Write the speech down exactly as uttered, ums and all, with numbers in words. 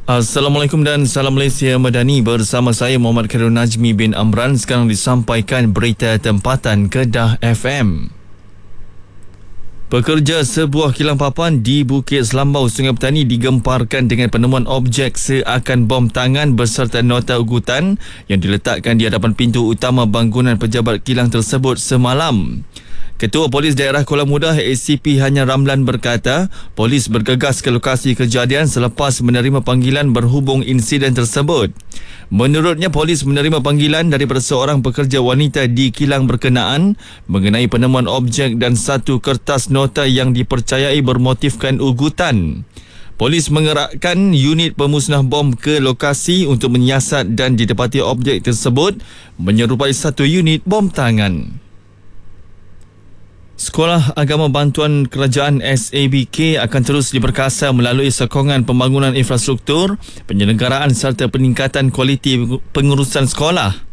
Assalamualaikum dan salam Malaysia Madani, bersama saya Muhammad Khairul Najmi bin Amran. Sekarang disampaikan berita tempatan Kedah F M. Pekerja sebuah kilang papan di Bukit Selambau, Sungai Petani digemparkan dengan penemuan objek seakan bom tangan beserta nota ugutan yang diletakkan di hadapan pintu utama bangunan pejabat kilang tersebut semalam. Ketua Polis Daerah Kuala Mudah A C P Hanya Ramlan berkata, polis bergegas ke lokasi kejadian selepas menerima panggilan berhubung insiden tersebut. Menurutnya, polis menerima panggilan daripada seorang pekerja wanita di kilang berkenaan mengenai penemuan objek dan satu kertas nota yang dipercayai bermotifkan ugutan. Polis mengerakkan unit pemusnah bom ke lokasi untuk menyiasat dan didapati objek tersebut menyerupai satu unit bom tangan. Sekolah Agama Bantuan Kerajaan S A B K akan terus diperkasa melalui sokongan pembangunan infrastruktur, penyelenggaraan serta peningkatan kualiti pengurusan sekolah.